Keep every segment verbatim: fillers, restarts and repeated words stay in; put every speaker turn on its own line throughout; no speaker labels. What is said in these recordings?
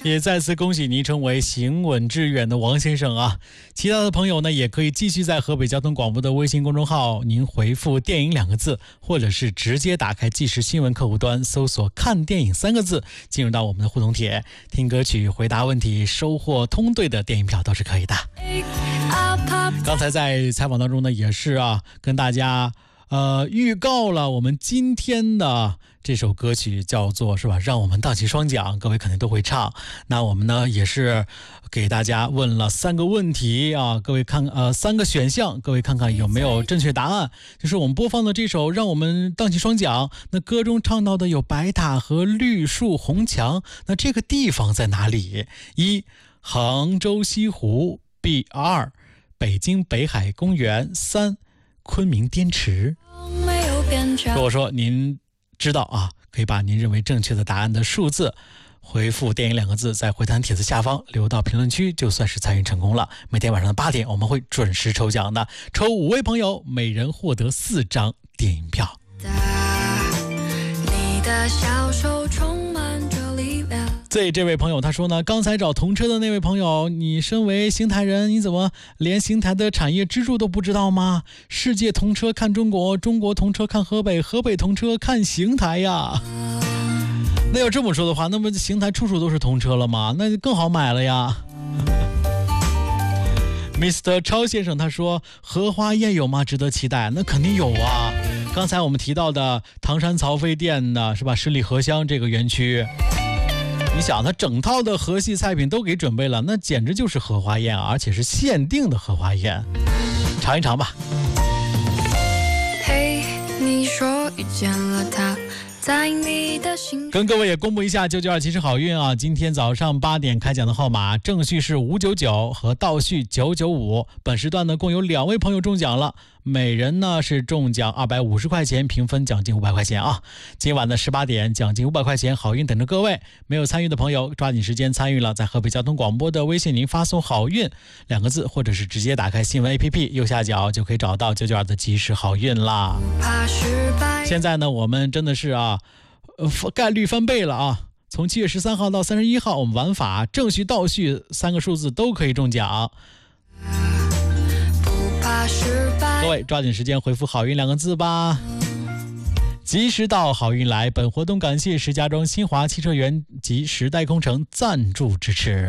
也再次恭喜您成为行稳致远的王先生啊！其他的朋友呢，也可以继续在河北交通广播的微信公众号，您回复电影两个字，或者是直接打开即时新闻客户端，搜索看电影三个字，进入到我们的互动帖，听歌曲，回答问题，收获通兑的电影票都是可以的。刚才在采访当中呢，也是啊，跟大家呃预告了我们今天的这首歌曲叫做是吧，让我们荡起双桨，各位肯定都会唱。那我们呢也是给大家问了三个问题啊，各位看呃三个选项，各位看看有没有正确答案。就是我们播放的这首让我们荡起双桨，那歌中唱到的有白塔和绿树红墙，那这个地方在哪里？一、杭州西湖， B 二、北京北海公园，三、昆明滇池。如果说您知道啊，可以把您认为正确的答案的数字回复电影两个字，在回弹帖子下方留到评论区，就算是参与成功了。每天晚上的八点我们会准时抽奖的，抽五位朋友，每人获得四张电影票。你的小手充满着力量。这这位朋友他说呢，刚才找同车的那位朋友，你身为邢台人，你怎么连邢台的产业支柱都不知道吗？世界同车看中国，中国同车看河北，河北同车看邢台呀。那要这么说的话，那么邢台处处都是同车了吗？那就更好买了呀。mister 超先生他说，荷花宴有吗？值得期待。那肯定有啊，刚才我们提到的唐山曹妃店的是吧，十里荷香这个园区，你想他整套的河系菜品都给准备了，那简直就是荷花宴，而且是限定的荷花宴，尝一尝吧。嘿，你说遇见了他，在你的心。跟各位也公布一下九九二七十好运啊！今天早上八点开奖的号码，正序是五九九和倒序九九五。本时段呢，共有两位朋友中奖了，每人呢是中奖二百五十块钱，平分奖金五百块钱啊！今晚的十八点，奖金五百块钱，好运等着各位。没有参与的朋友，抓紧时间参与了，在河北交通广播的微信您发送好运两个字，或者是直接打开新闻 A P P， 右下角就可以找到九九二的即时好运啦。现在呢，我们真的是啊。呃，概率翻倍了啊！从七月十三号到三十一号，我们玩法正序倒序三个数字都可以中奖。各位抓紧时间回复好运两个字吧。及时到，好运来。本活动感谢石家庄新华汽车园及时代工程赞助支持。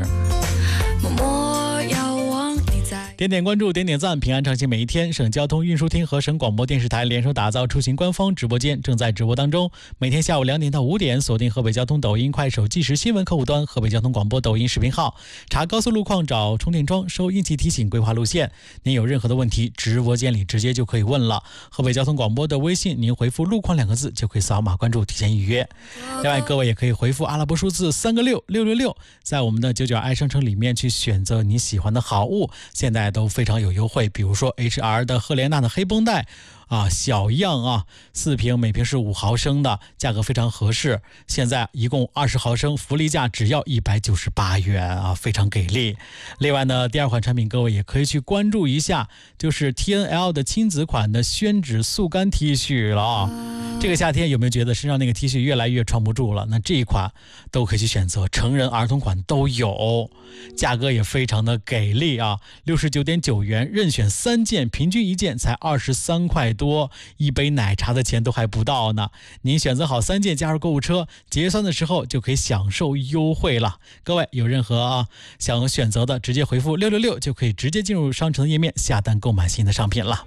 点点关注，点点赞，平安畅行每一天。省交通运输厅和省广播电视台联手打造出行官方直播间，正在直播当中。每天下午两点到五点，锁定河北交通抖音、快手即时新闻客户端、河北交通广播抖音视频号，查高速路况，找充电桩，收应急提醒，规划路线。您有任何的问题，直播间里直接就可以问了。河北交通广播的微信，您回复路况两个字就可以扫码关注，提前预约。另外，各位也可以回复阿拉伯数字三个六六六六，在我们的九九二爱商城里面去选择你喜欢的好物，现在都非常有优惠。比如说 H R 的赫莲娜的黑绷带啊，小样啊，四瓶，每瓶是五毫升的，价格非常合适。现在一共二十毫升，福利价只要一百九十八元啊，非常给力。另外呢，第二款产品各位也可以去关注一下，就是 T N L 的亲子款的宣纸速干 T 恤了啊。这个夏天有没有觉得身上那个 T 恤越来越穿不住了？那这一款都可以去选择，成人儿童款都有，价格也非常的给力啊，六十九点九元，任选三件，平均一件才二十三块多，一杯奶茶的钱都还不到呢。您选择好三件加入购物车，结算的时候就可以享受优惠了。各位有任何啊想选择的，直接回复六六六就可以直接进入商城的页面下单购买新的商品了。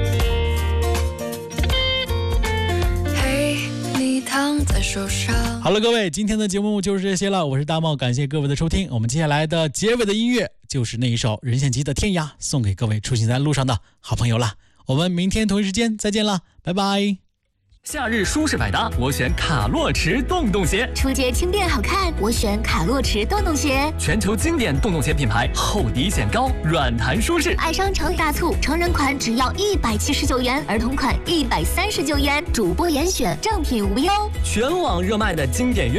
在手上。好了，各位，今天的节目就是这些了，我是大茂，感谢各位的收听。我们接下来的结尾的音乐就是那一首任贤齐的《天涯》，送给各位出行在路上的好朋友了。我们明天同一时间再见了，拜拜。
夏日舒适百搭，我选卡洛驰洞洞鞋。
出街轻便好看，我选卡洛驰洞洞鞋。
全球经典洞洞鞋品牌，厚底显高，软弹舒适。
爱商城大促，成人款只要一百七十九元，儿童款一百三十九元，主播严选，正品无忧。
全网热卖的经典原